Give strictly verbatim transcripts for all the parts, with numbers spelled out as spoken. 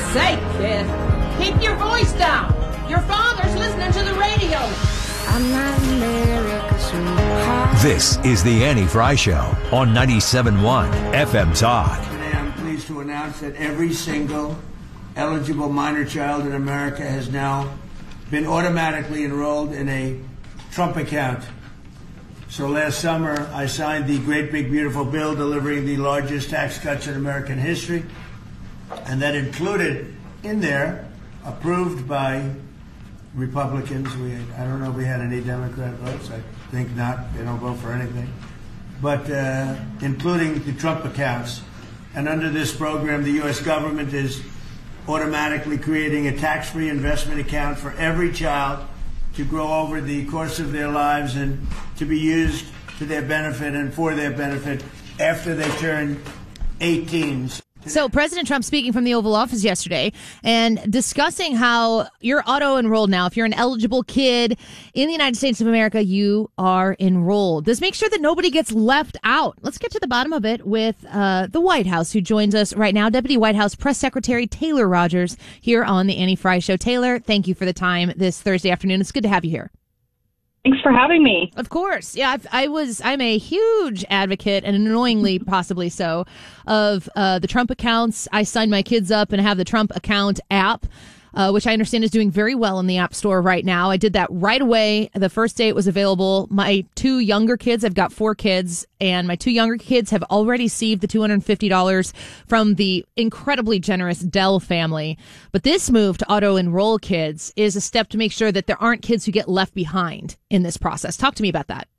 sake, kid. Keep your voice down. Your father's listening to the radio. I'm not America's sweetheart. This is the Annie Fry Show on ninety-seven point one F M Talk. Today I'm pleased to announce that every single eligible minor child in America has now been automatically enrolled in a Trump account. So last summer, I signed the great big beautiful bill delivering the largest tax cuts in American history. And that included in there, approved by Republicans. We, I don't know if we had any Democrat votes. I think not. They don't vote for anything. But uh, including the Trump accounts. And under this program, the U S government is automatically creating a tax-free investment account for every child to grow over the course of their lives and to be used to their benefit and for their benefit after they turn eighteen. So President Trump speaking from the Oval Office yesterday and discussing how you're auto-enrolled now. If you're an eligible kid in the United States of America, you are enrolled. This makes sure that nobody gets left out. Let's get to the bottom of it with uh, the White House, who joins us right now, Deputy White House Press Secretary Taylor Rogers, here on the Annie Fry Show. Taylor, thank you for the time this Thursday afternoon. It's good to have you here. Thanks for having me. Of course. Yeah, I've, I was, I'm a huge advocate, and annoyingly possibly so, of uh, the Trump accounts. I signed my kids up and have the Trump account app, uh, which I understand is doing very well in the App Store right now. I did that right away. The first day it was available. My two younger kids, I've got four kids, and my two younger kids have already received the two hundred fifty dollars from the incredibly generous Dell family. But this move to auto-enroll kids is a step to make sure that there aren't kids who get left behind in this process. Talk to me about that.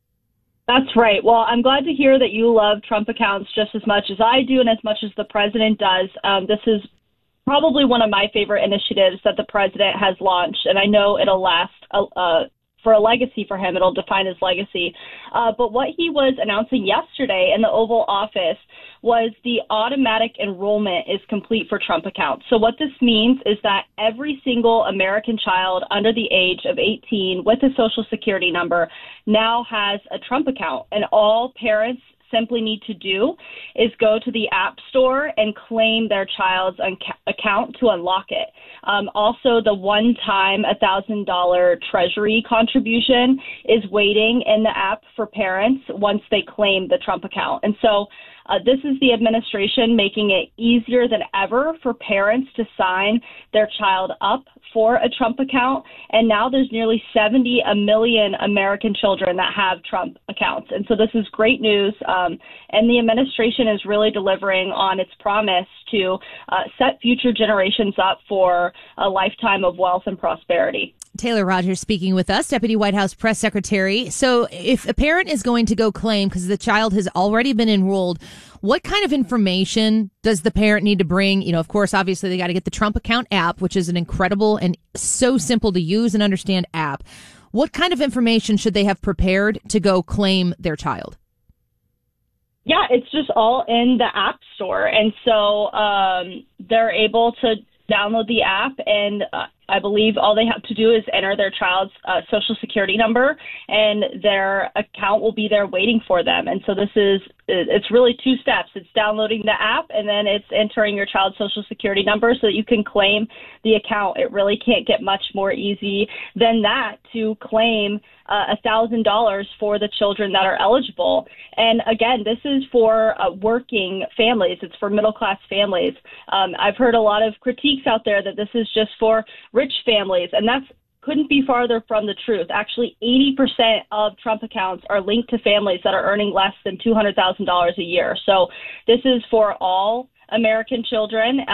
That's right. Well, I'm glad to hear that you love Trump accounts just as much as I do and as much as the president does. Um, this is probably one of my favorite initiatives that the president has launched, and I know it'll last uh, for a legacy for him. It'll define his legacy. Uh, but what he was announcing yesterday in the Oval Office was the automatic enrollment is complete for Trump accounts. So what this means is that every single American child under the age of eighteen with a Social Security number now has a Trump account, and all parents simply need to do is go to the App Store and claim their child's un- account to unlock it. Um, also, the one-time one thousand dollars Treasury contribution is waiting in the app for parents once they claim the Trump account. And so uh, this is the administration making it easier than ever for parents to sign their child up for a Trump account. And now there's nearly seventy a million American children that have Trump accounts. And so this is great news. Um, and the administration is really delivering on its promise to uh, set future generations up for a lifetime of wealth and prosperity. Taylor Rogers speaking with us, Deputy White House Press Secretary. So if a parent is going to go claim because the child has already been enrolled, what kind of information does the parent need to bring? You know, of course, obviously, they got to get the Trump account app, which is an incredible and so simple to use and understand app. What kind of information should they have prepared to go claim their child? Yeah, it's just all in the App Store. And so um, they're able to download the app, and uh, I believe all they have to do is enter their child's uh, Social Security number, and their account will be there waiting for them. And so this is, it's really two steps. It's downloading the app, and then it's entering your child's Social Security number so that you can claim the account. It really can't get much more easy than that to claim uh, one thousand dollars for the children that are eligible. And again, this is for uh, working families. It's for middle-class families. Um, I've heard a lot of critiques out there that this is just for rich families, and that's couldn't be farther from the truth. Actually, eighty percent of Trump accounts are linked to families that are earning less than two hundred thousand dollars a year. So this is for all American children.